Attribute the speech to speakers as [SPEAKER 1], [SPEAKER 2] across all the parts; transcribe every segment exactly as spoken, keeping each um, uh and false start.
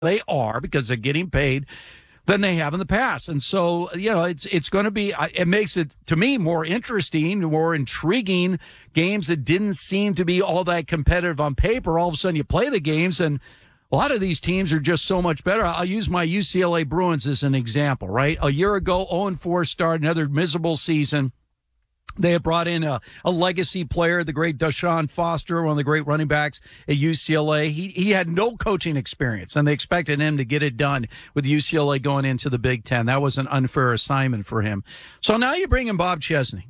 [SPEAKER 1] they are because they're getting paid than they have in the past. And so, you know, it's it's going to be, it makes it, to me, more interesting, more intriguing games that didn't seem to be all that competitive on paper. All of a sudden you play the games and a lot of these teams are just so much better. I'll use my U C L A Bruins as an example, right? A year ago, oh and four start, another miserable season. They had brought in a, a legacy player, the great Deshaun Foster, one of the great running backs at U C L A. He he had no coaching experience, and they expected him to get it done with U C L A going into the Big Ten. That was an unfair assignment for him. So now you bring in Bob Chesney,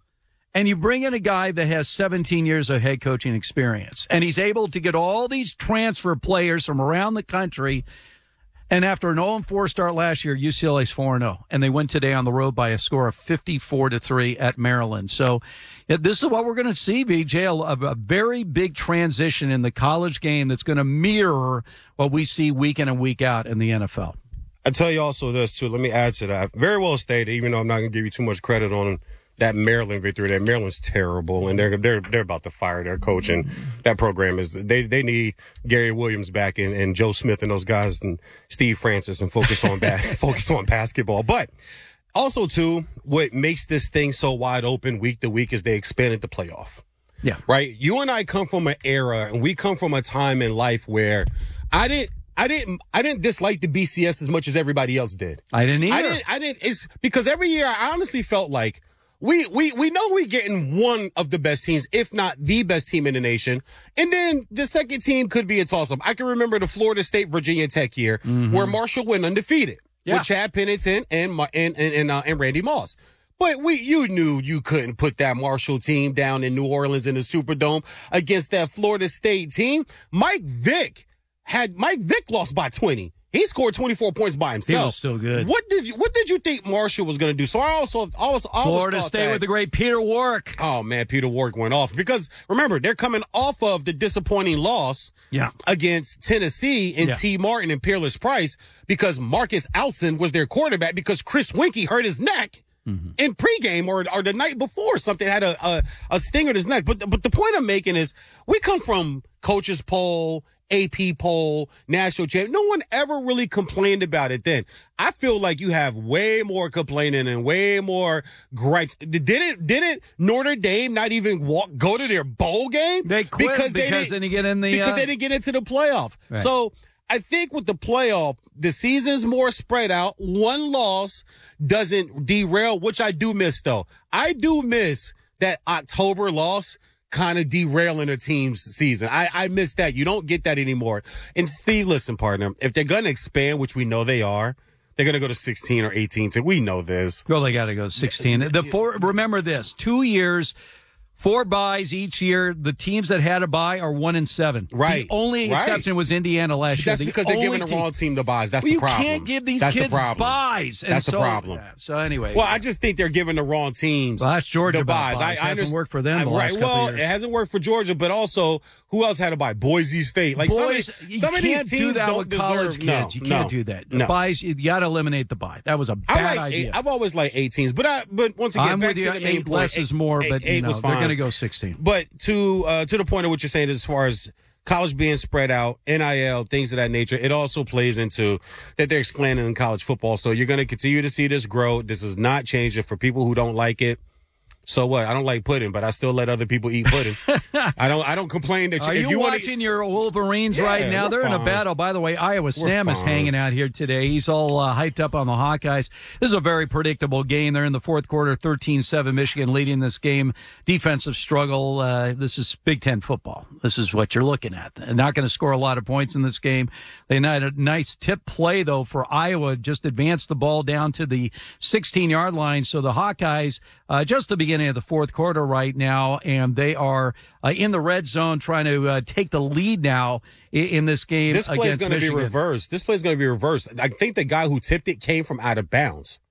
[SPEAKER 1] and you bring in a guy that has seventeen years of head coaching experience, and he's able to get all these transfer players from around the country. And after an oh and four start last year, U C L A's four and oh, and they went today on the road by a score of fifty-four to three at Maryland. So yeah, this is what we're going to see, B J, a, a very big transition in the college game that's going to mirror what we see week in and week out in the N F L.
[SPEAKER 2] I tell you also this, too. Let me add to that. Very well stated, even though I'm not going to give you too much credit on that Maryland victory. That Maryland's terrible, and they're they're they're about to fire their coach, and that program is they they need Gary Williams back and, and Joe Smith and those guys and Steve Francis and focus on ba- focus on basketball. But also too, what makes this thing so wide open week to week is they expanded the playoff.
[SPEAKER 1] Yeah,
[SPEAKER 2] right. You and I come from an era, and we come from a time in life where I didn't. I didn't, I didn't dislike the B C S as much as everybody else did.
[SPEAKER 1] I didn't either.
[SPEAKER 2] I didn't, I didn't, it's because every year I honestly felt like we, we, we know we're getting one of the best teams, if not the best team in the nation. And then the second team could be a toss up. I can remember the Florida State Virginia Tech year mm-hmm. where Marshall went undefeated yeah. with Chad Pennington and, and, and, and, uh, and Randy Moss. But we, you knew you couldn't put that Marshall team down in New Orleans in the Superdome against that Florida State team. Mike Vick had Mike Vick lost by twenty. He scored twenty-four points by himself.
[SPEAKER 1] He was still good.
[SPEAKER 2] What did you What did you think Marshall was going to do? So I also, I was, I
[SPEAKER 1] Florida State that, with the great Peter Warrick.
[SPEAKER 2] Oh man, Peter Warrick went off because remember they're coming off of the disappointing loss
[SPEAKER 1] yeah.
[SPEAKER 2] against Tennessee and
[SPEAKER 1] yeah.
[SPEAKER 2] T. Martin and Peerless Price because Marcus Outzen was their quarterback because Chris Winkie hurt his neck. Mm-hmm. In pregame or or the night before, something had a, a a sting in his neck. But but the point I'm making is we come from coaches poll, A P poll, national champ. No one ever really complained about it then. I feel like you have way more complaining and way more gripes. Didn't didn't Notre Dame not even walk go to their bowl game?
[SPEAKER 1] They quit because, they, because they didn't get in the
[SPEAKER 2] because
[SPEAKER 1] uh...
[SPEAKER 2] they didn't get into the playoff. Right. So I think with the playoff, the season's more spread out. One loss doesn't derail, which I do miss, though. I do miss that October loss kind of derailing a team's season. I, I miss that. You don't get that anymore. And Steve, listen, partner, if they're going to expand, which we know they are, they're going to go to sixteen or eighteen. So we know this.
[SPEAKER 1] Well, they got to go sixteen. The four, remember this, two years. Four buys each year. The teams that had a buy are one and seven.
[SPEAKER 2] Right.
[SPEAKER 1] The only
[SPEAKER 2] right.
[SPEAKER 1] exception was Indiana last year.
[SPEAKER 2] That's
[SPEAKER 1] the
[SPEAKER 2] because they're giving the team. wrong team the buys. That's
[SPEAKER 1] well,
[SPEAKER 2] the problem.
[SPEAKER 1] You can't give these
[SPEAKER 2] That's
[SPEAKER 1] kids
[SPEAKER 2] the problem.
[SPEAKER 1] buys. And
[SPEAKER 2] That's
[SPEAKER 1] so,
[SPEAKER 2] the problem.
[SPEAKER 1] So anyway.
[SPEAKER 2] Well, I just think they're giving the wrong teams
[SPEAKER 1] well, that's Georgia
[SPEAKER 2] the buys.
[SPEAKER 1] buys. I, I
[SPEAKER 2] it
[SPEAKER 1] hasn't worked for them the
[SPEAKER 2] I,
[SPEAKER 1] last
[SPEAKER 2] right.
[SPEAKER 1] couple
[SPEAKER 2] Well,
[SPEAKER 1] of years.
[SPEAKER 2] It hasn't worked for Georgia, but also who else had a buy? Boise State. Like
[SPEAKER 1] Boys,
[SPEAKER 2] some of, these, some of these teams
[SPEAKER 1] do that
[SPEAKER 2] don't
[SPEAKER 1] with
[SPEAKER 2] deserve.
[SPEAKER 1] College
[SPEAKER 2] No,
[SPEAKER 1] kids. You
[SPEAKER 2] no,
[SPEAKER 1] can't do that.
[SPEAKER 2] No.
[SPEAKER 1] Buys. You got to eliminate the buy. That was a bad
[SPEAKER 2] I like
[SPEAKER 1] idea.
[SPEAKER 2] Eight, I've always liked eighteens, but I but once again,
[SPEAKER 1] I'm
[SPEAKER 2] back
[SPEAKER 1] with
[SPEAKER 2] to
[SPEAKER 1] you.
[SPEAKER 2] the main
[SPEAKER 1] Eight
[SPEAKER 2] point,
[SPEAKER 1] less
[SPEAKER 2] eight,
[SPEAKER 1] is more,
[SPEAKER 2] eight,
[SPEAKER 1] but
[SPEAKER 2] eight
[SPEAKER 1] you know,
[SPEAKER 2] was
[SPEAKER 1] they're
[SPEAKER 2] fine.
[SPEAKER 1] going to go sixteen.
[SPEAKER 2] But to uh, to the point of what you're saying, as far as college being spread out, N I L, things of that nature, it also plays into that they're expanding in college football. So you're going to continue to see this grow. This is not changing for people who don't like it. So what? I don't like pudding, but I still let other people eat pudding. I don't. I don't complain that. You,
[SPEAKER 1] Are
[SPEAKER 2] if
[SPEAKER 1] you,
[SPEAKER 2] you
[SPEAKER 1] watching
[SPEAKER 2] wanna,
[SPEAKER 1] your Wolverines
[SPEAKER 2] yeah,
[SPEAKER 1] right now? They're
[SPEAKER 2] fine.
[SPEAKER 1] in a battle. By the way, Iowa
[SPEAKER 2] we're
[SPEAKER 1] Sam
[SPEAKER 2] fine.
[SPEAKER 1] is hanging out here today. He's all uh, hyped up on the Hawkeyes. This is a very predictable game. They're in the fourth quarter, thirteen seven, Michigan leading this game. Defensive struggle. Uh, this is Big Ten football. This is what you're looking at. They're not going to score a lot of points in this game. They had a nice tip play, though, for Iowa. Just advanced the ball down to the sixteen-yard line. So the Hawkeyes, uh, just the beginning of the fourth quarter right now, and they are uh, in the red zone trying to uh, take the lead now in, in this game.
[SPEAKER 2] This play is going to be
[SPEAKER 1] Michigan.
[SPEAKER 2] reversed. This play is going to be reversed. I think the guy who tipped it came from out of bounds.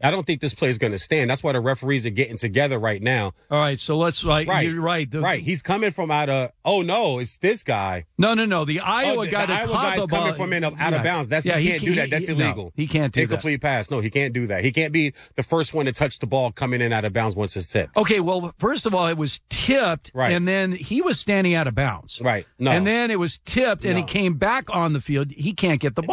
[SPEAKER 2] I don't think this play is going to stand. That's why the referees are getting together right now.
[SPEAKER 1] All right, so let's like
[SPEAKER 2] Right.
[SPEAKER 1] you're right. The-
[SPEAKER 2] Right. He's coming from out of, oh, no, it's this guy.
[SPEAKER 1] No, no, no. The Iowa
[SPEAKER 2] Oh, the,
[SPEAKER 1] guy
[SPEAKER 2] the
[SPEAKER 1] that
[SPEAKER 2] Iowa
[SPEAKER 1] caught
[SPEAKER 2] guy's
[SPEAKER 1] the ball
[SPEAKER 2] coming from in, out
[SPEAKER 1] yeah.
[SPEAKER 2] of bounds. That's
[SPEAKER 1] yeah,
[SPEAKER 2] he can't
[SPEAKER 1] he,
[SPEAKER 2] do that. That's
[SPEAKER 1] he,
[SPEAKER 2] illegal.
[SPEAKER 1] No, he can't do
[SPEAKER 2] Incomplete
[SPEAKER 1] that.
[SPEAKER 2] pass. No, he can't do that. He can't be the first one to touch the ball coming in out of bounds once it's tipped.
[SPEAKER 1] Okay, well, first of all, it was tipped,
[SPEAKER 2] Right.
[SPEAKER 1] and then he was standing out of bounds.
[SPEAKER 2] Right. No.
[SPEAKER 1] And then it was tipped, and
[SPEAKER 2] No.
[SPEAKER 1] he came back on the field. He can't get the ball.